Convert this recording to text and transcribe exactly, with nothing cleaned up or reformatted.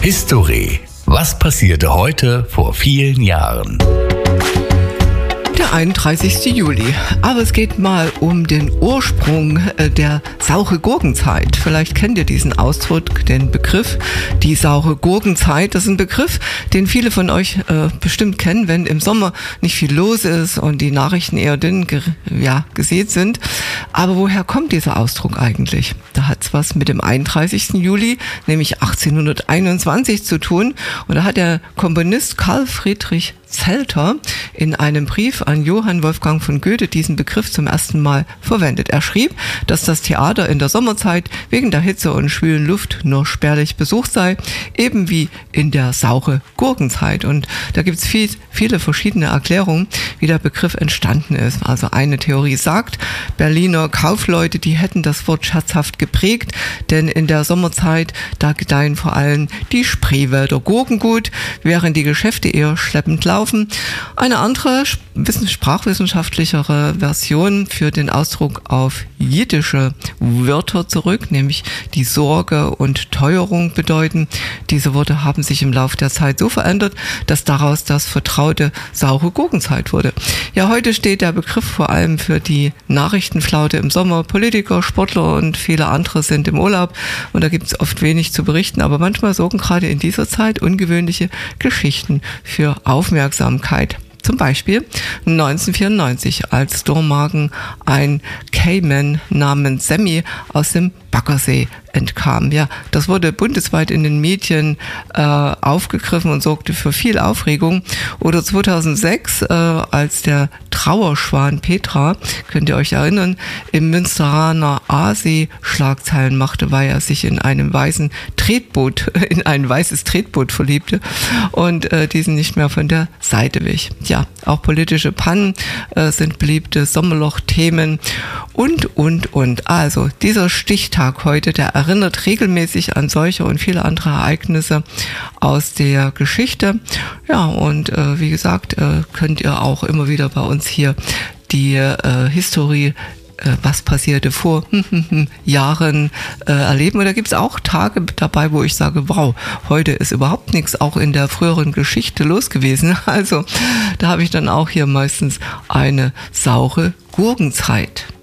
History. Was passierte heute vor vielen Jahren? Der einunddreißigsten Juli. Aber es geht mal um den Ursprung der saure Gurkenzeit. Vielleicht kennt ihr diesen Ausdruck, den Begriff, die saure Gurkenzeit. Das ist ein Begriff, den viele von euch äh, bestimmt kennen, wenn im Sommer nicht viel los ist und die Nachrichten eher dünn ge- ja, gesät sind. Aber woher kommt dieser Ausdruck eigentlich? Da hat es was mit dem einunddreißigsten Juli, nämlich achtzehnhunderteinundzwanzig zu tun. Und da hat der Komponist Karl Friedrich Zelter in einem Brief an Johann Wolfgang von Goethe diesen Begriff zum ersten Mal verwendet. Er schrieb, dass das Theater in der Sommerzeit wegen der Hitze und schwülen Luft nur spärlich besucht sei, eben wie in der saure Gurkenzeit. Und da gibt es viel, viele verschiedene Erklärungen, wie der Begriff entstanden ist. Also eine Theorie sagt, Berliner Kaufleute, die hätten das Wort scherzhaft geprägt, denn in der Sommerzeit, da gedeihen vor allem die Spreewälder Gurken gut, während die Geschäfte eher schleppend laufen. Eine andere sprachwissenschaftlichere Version führt den Ausdruck auf jiddische Wörter zurück, nämlich die Sorge und Teuerung bedeuten. Diese Worte haben sich im Laufe der Zeit so verändert, dass daraus das vertraute saure Gurkenzeit wurde. Ja, heute steht der Begriff vor allem für die Nachrichtenflaute im Sommer. Politiker, Sportler und viele andere sind im Urlaub und da gibt es oft wenig zu berichten, aber manchmal sorgen gerade in dieser Zeit ungewöhnliche Geschichten für Aufmerksamkeit. Zum Beispiel neunzehnhundertvierundneunzig, als Dormagen ein Cayman namens Sammy aus dem Baggersee entkam. Ja, das wurde bundesweit in den Medien äh, aufgegriffen und sorgte für viel Aufregung. Oder zweitausendsechs, äh, als der Trauerschwan Petra, könnt ihr euch erinnern, im Münsteraner Aasee Schlagzeilen machte, weil er sich in einem weißen Tretboot, in ein weißes Tretboot verliebte und äh, diesen nicht mehr von der Seite wich. Ja, auch politische Pannen äh, sind beliebte Sommerloch-Themen und, und, und. Also dieser Stichtag heute, der erinnert regelmäßig an solche und viele andere Ereignisse aus der Geschichte. Ja, und äh, wie gesagt, äh, könnt ihr auch immer wieder bei uns hier die äh, Historie, äh, was passierte vor Jahren äh, erleben. Und da gibt es auch Tage dabei, wo ich sage, wow, heute ist überhaupt nichts auch in der früheren Geschichte los gewesen. Also da habe ich dann auch hier meistens eine saure Gurkenzeit.